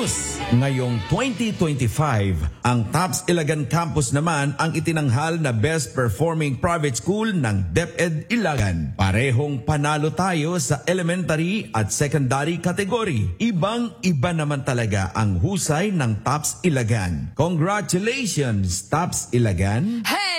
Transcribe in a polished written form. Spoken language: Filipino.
news. Ngayong 2025, ang TOPS Ilagan Campus naman ang itinanghal na Best Performing Private School ng DepEd Ilagan. Parehong panalo tayo sa elementary at secondary category. Ibang-iba naman talaga ang husay ng TOPS Ilagan. Congratulations, TOPS Ilagan! Hey!